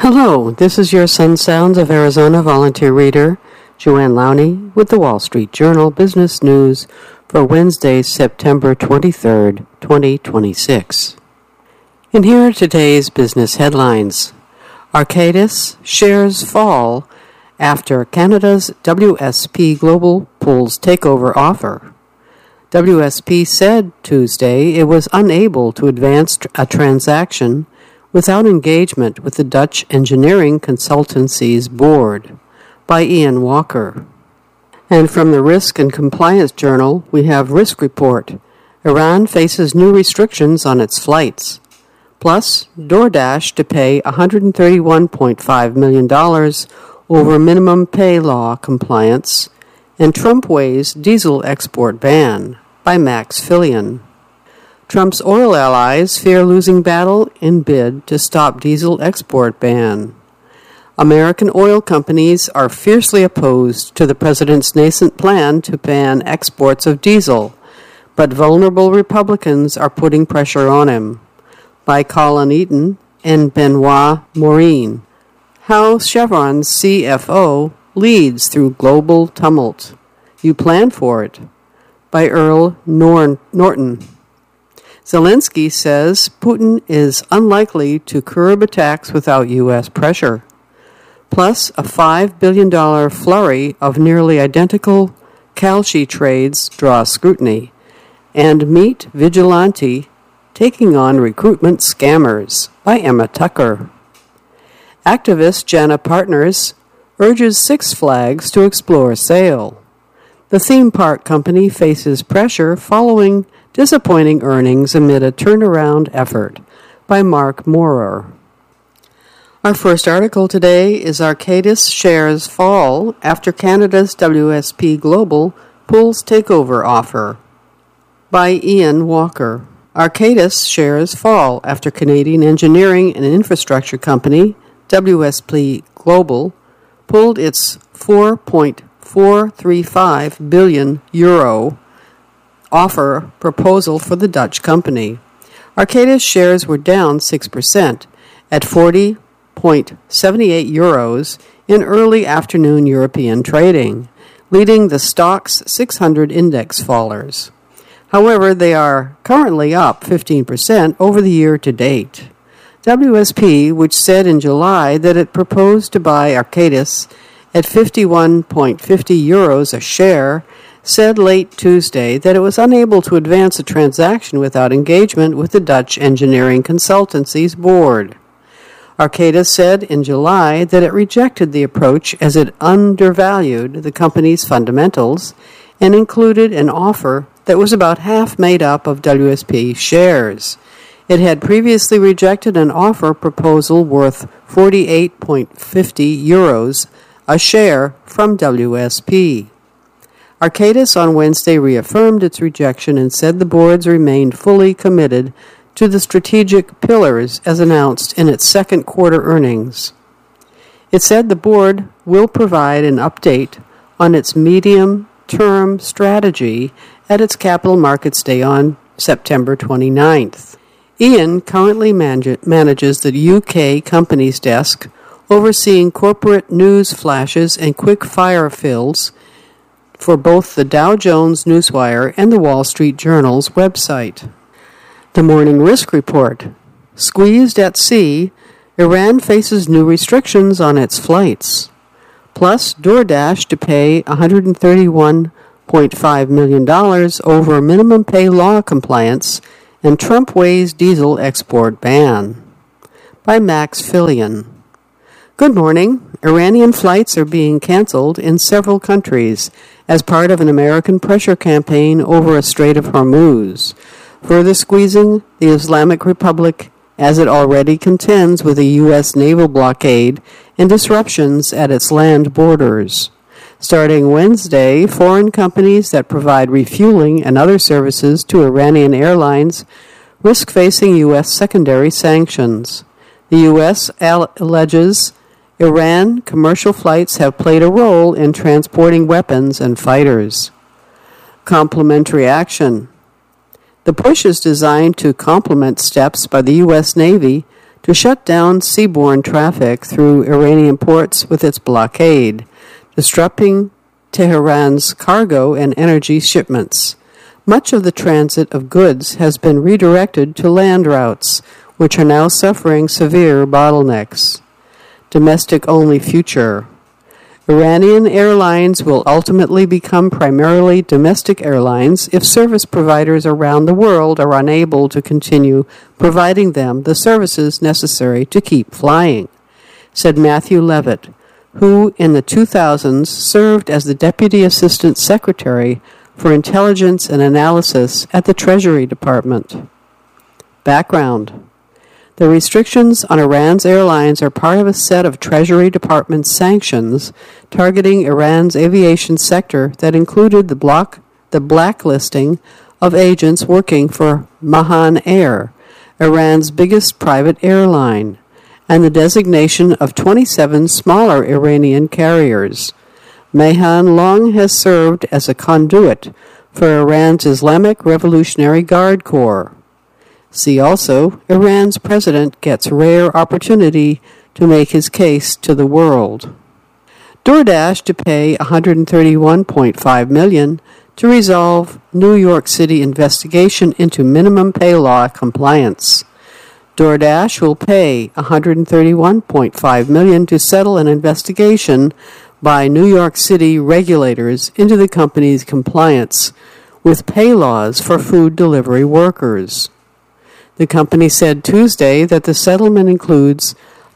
Hello, this is your Sun Sounds of Arizona volunteer reader, Joanne Lowney, with the Wall Street Journal Business News for Wednesday, September 23rd, 2026. And here are today's business headlines. Arcadis shares fall after Canada's WSP Global pulls takeover offer. WSP said Tuesday it was unable to advance a transaction without engagement with the Dutch Engineering Consultancy's board, by Ian Walker. And from the Risk and Compliance Journal, we have Risk Report. Iran faces new restrictions on its flights. Plus, DoorDash to pay $131.5 million over minimum pay law compliance, and Trump weighs diesel export ban, by Max Fillion. Trump's oil allies fear losing battle in bid to stop diesel export ban. American oil companies are fiercely opposed to the president's nascent plan to ban exports of diesel, but vulnerable Republicans are putting pressure on him. By Colin Eaton and Benoit Maureen. How Chevron's CFO leads through global tumult. You plan for it. By Earl Norton. Zelensky says Putin is unlikely to curb attacks without U.S. pressure. Plus, a $5 billion flurry of nearly identical Kalshi trades draws scrutiny. And meet Vigilante taking on recruitment scammers, by Emma Tucker. Activist Jana Partners urges Six Flags to explore sale. The theme park company faces pressure following disappointing earnings amid a turnaround effort, by Mark Moorer. Our first article today is Arcadis shares fall after Canada's WSP Global pulls takeover offer, by Ian Walker. Arcadis shares fall after Canadian engineering and infrastructure company WSP Global pulled its €4.435 billion offer proposal for the Dutch company. Arcadis shares were down 6% at €40.78 in early afternoon European trading, leading the stock's 600 index fallers. However, they are currently up 15% over the year to date. WSP, which said in July that it proposed to buy Arcadis at €51.50 a share, said late Tuesday that it was unable to advance a transaction without engagement with the Dutch Engineering Consultancy's board. Arcadis said in July that it rejected the approach as it undervalued the company's fundamentals and included an offer that was about half made up of WSP shares. It had previously rejected an offer proposal worth €48.50 a share from WSP. Arcadis on Wednesday reaffirmed its rejection and said the boards remained fully committed to the strategic pillars as announced in its second quarter earnings. It said the board will provide an update on its medium-term strategy at its Capital Markets Day on September 29th. Ian currently manages the UK Companies Desk, overseeing corporate news flashes and quick-fire fills for both the Dow Jones Newswire and the Wall Street Journal's website. The Morning Risk Report. Squeezed at sea, Iran faces new restrictions on its flights. Plus, DoorDash to pay $131.5 million over minimum pay law compliance, and Trump weighs diesel export ban. By Max Fillion. Good morning. Iranian flights are being canceled in several countries as part of an American pressure campaign over a Strait of Hormuz, further squeezing the Islamic Republic as it already contends with a U.S. naval blockade and disruptions at its land borders. Starting Wednesday, foreign companies that provide refueling and other services to Iranian airlines risk facing U.S. secondary sanctions. The U.S. alleges Iran commercial flights have played a role in transporting weapons and fighters. Complementary action. The push is designed to complement steps by the U.S. Navy to shut down seaborne traffic through Iranian ports with its blockade, disrupting Tehran's cargo and energy shipments. Much of the transit of goods has been redirected to land routes, which are now suffering severe bottlenecks. Domestic-only future. Iranian airlines will ultimately become primarily domestic airlines if service providers around the world are unable to continue providing them the services necessary to keep flying, said Matthew Levitt, who in the 2000s served as the Deputy Assistant Secretary for Intelligence and Analysis at the Treasury Department. Background. The restrictions on Iran's airlines are part of a set of Treasury Department sanctions targeting Iran's aviation sector that included the blacklisting of agents working for Mahan Air, Iran's biggest private airline, and the designation of 27 smaller Iranian carriers. Mahan long has served as a conduit for Iran's Islamic Revolutionary Guard Corps. See also, Iran's president gets rare opportunity to make his case to the world. DoorDash to pay $131.5 million to resolve New York City investigation into minimum pay law compliance. DoorDash will pay $131.5 million to settle an investigation by New York City regulators into the company's compliance with pay laws for food delivery workers. The company said Tuesday that the settlement includes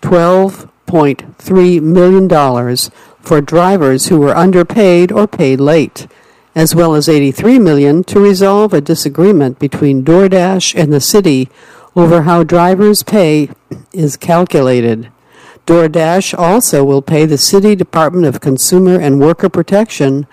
$12.3 million for drivers who were underpaid or paid late, as well as $83 million to resolve a disagreement between DoorDash and the city over how drivers' pay is calculated. DoorDash also will pay the City Department of Consumer and Worker Protection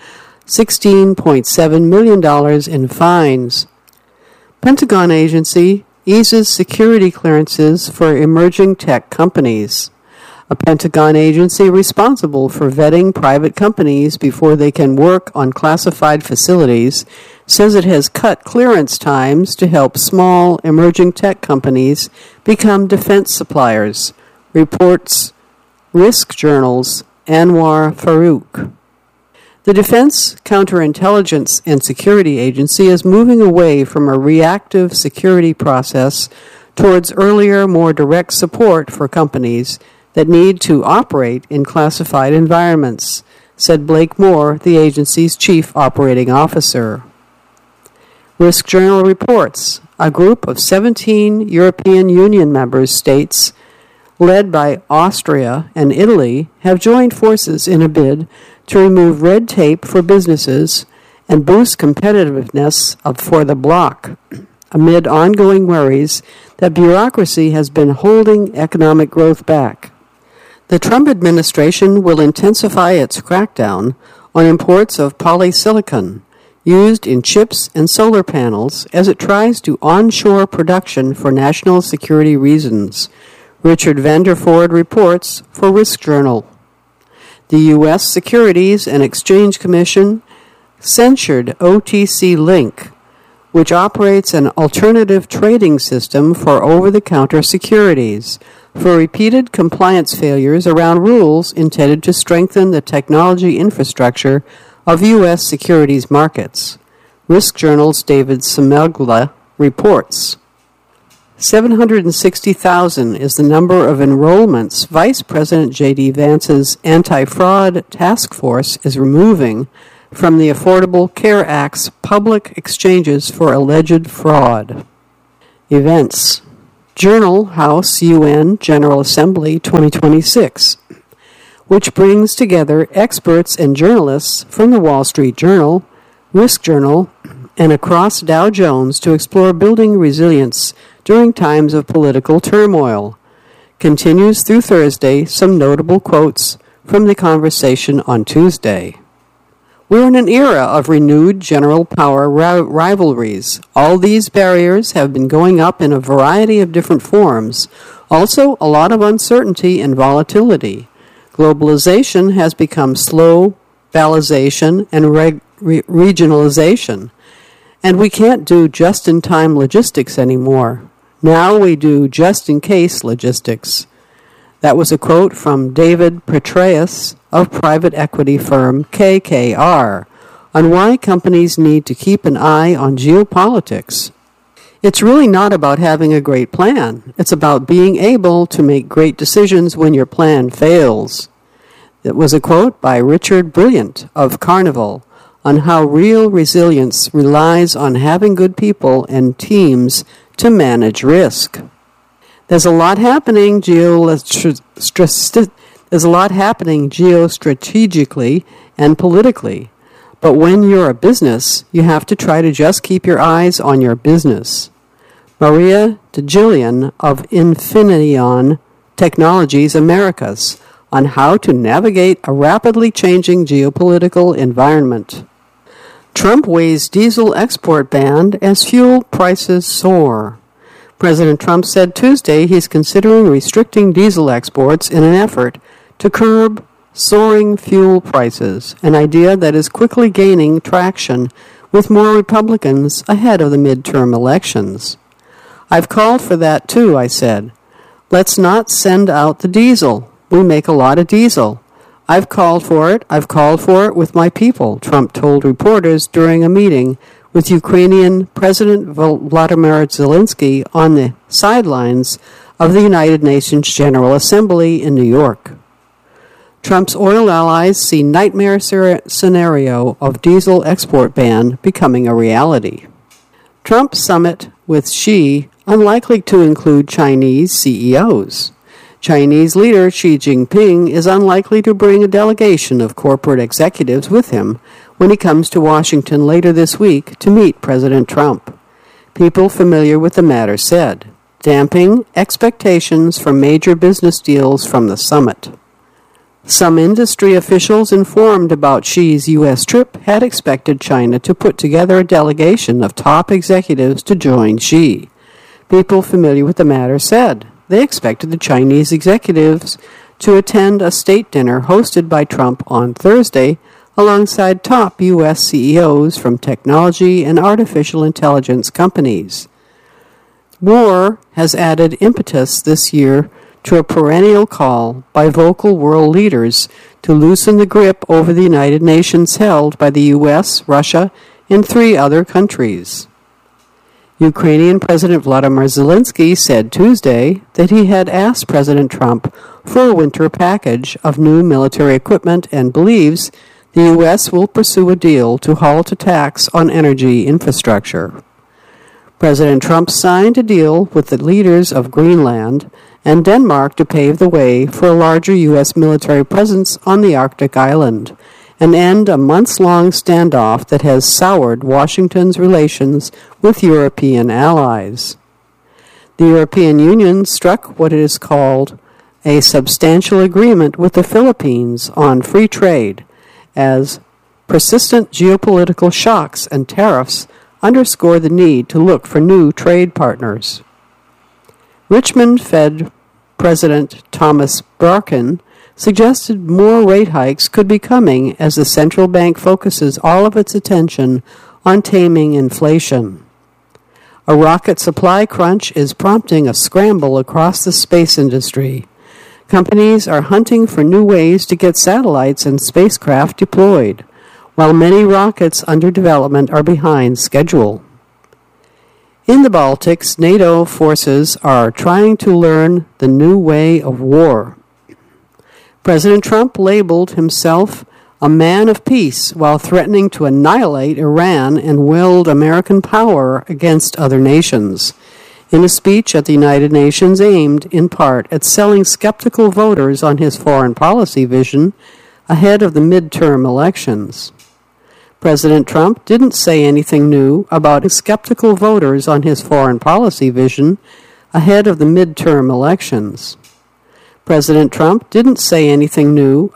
$16.7 million in fines. Pentagon agency eases security clearances for emerging tech companies. A Pentagon agency responsible for vetting private companies before they can work on classified facilities says it has cut clearance times to help small emerging tech companies become defense suppliers, reports Risk Journal's Anwar Farouk. The Defense Counterintelligence and Security Agency is moving away from a reactive security process towards earlier, more direct support for companies that need to operate in classified environments, said Blake Moore, the agency's chief operating officer. Risk Journal reports a group of 17 European Union member states, led by Austria and Italy, have joined forces in a bid to remove red tape for businesses and boost competitiveness for the bloc, amid ongoing worries that bureaucracy has been holding economic growth back. The Trump administration will intensify its crackdown on imports of polysilicon used in chips and solar panels as it tries to onshore production for national security reasons, Richard Vanderford reports for Risk Journal. The U.S. Securities and Exchange Commission censured OTC Link, which operates an alternative trading system for over-the-counter securities, for repeated compliance failures around rules intended to strengthen the technology infrastructure of U.S. securities markets. Risk Journal's David Semegla reports. 760,000 is the number of enrollments Vice President J.D. Vance's anti-fraud task force is removing from the Affordable Care Act's public exchanges for alleged fraud. Events. Journal House UN General Assembly 2026, which brings together experts and journalists from the Wall Street Journal, Risk Journal, and across Dow Jones to explore building resilience during times of political turmoil. Continues through Thursday, some notable quotes from the conversation on Tuesday. We're in an era of renewed general power rivalries. All these barriers have been going up in a variety of different forms. Also, a lot of uncertainty and volatility. Globalization has become slow balization and regionalization. And we can't do just-in-time logistics anymore. Now we do just-in-case logistics. That was a quote from David Petraeus of private equity firm KKR on why companies need to keep an eye on geopolitics. It's really not about having a great plan. It's about being able to make great decisions when your plan fails. It was a quote by Richard Brilliant of Carnival on how real resilience relies on having good people and teams to manage risk. There's a lot happening geostrategically and politically. But when you're a business, you have to try to just keep your eyes on your business. Maria DeGillian of Infineon Technologies Americas on how to navigate a rapidly changing geopolitical environment. Trump weighs diesel export ban as fuel prices soar. President Trump said Tuesday he's considering restricting diesel exports in an effort to curb soaring fuel prices, an idea that is quickly gaining traction with more Republicans ahead of the midterm elections. I've called for that too, I said. Let's not send out the diesel. We make a lot of diesel. I've called for it with my people, Trump told reporters during a meeting with Ukrainian President Vladimir Zelensky on the sidelines of the United Nations General Assembly in New York. Trump's oil allies see nightmare scenario of diesel export ban becoming a reality. Trump summit with Xi unlikely to include Chinese CEOs. Chinese leader Xi Jinping is unlikely to bring a delegation of corporate executives with him when he comes to Washington later this week to meet President Trump. People familiar with the matter said, damping expectations for major business deals from the summit. Some industry officials informed about Xi's U.S. trip had expected China to put together a delegation of top executives to join Xi. People familiar with the matter said they expected the Chinese executives to attend a state dinner hosted by Trump on Thursday alongside top U.S. CEOs from technology and artificial intelligence companies. War has added impetus this year to a perennial call by vocal world leaders to loosen the grip over the United Nations held by the U.S., Russia, and 3 other countries. Ukrainian President Vladimir Zelensky said Tuesday that he had asked President Trump for a winter package of new military equipment and believes the U.S. will pursue a deal to halt attacks on energy infrastructure. President Trump signed a deal with the leaders of Greenland and Denmark to pave the way for a larger U.S. military presence on the Arctic island and end a months-long standoff that has soured Washington's relations with European allies. The European Union struck what is called a substantial agreement with the Philippines on free trade as persistent geopolitical shocks and tariffs underscore the need to look for new trade partners. Richmond Fed President Thomas Barkin suggested more rate hikes could be coming as the central bank focuses all of its attention on taming inflation. A rocket supply crunch is prompting a scramble across the space industry. Companies are hunting for new ways to get satellites and spacecraft deployed, while many rockets under development are behind schedule. In the Baltics, NATO forces are trying to learn the new way of war. President Trump labeled himself a man of peace while threatening to annihilate Iran and wield American power against other nations, in a speech at the United Nations aimed, in part, at selling skeptical voters on his foreign policy vision ahead of the midterm elections. President Trump didn't say anything new about skeptical voters on his foreign policy vision ahead of the midterm elections. President Trump didn't say anything new